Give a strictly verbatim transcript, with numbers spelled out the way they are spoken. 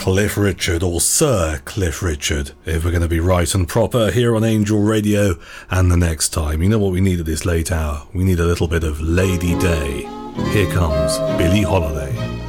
Cliff Richard, or Sir Cliff Richard, if we're going to be right and proper here on Angel Radio. And the next time, you know what we need at this late hour? We need a little bit of Lady Day. Here comes Billie Holiday.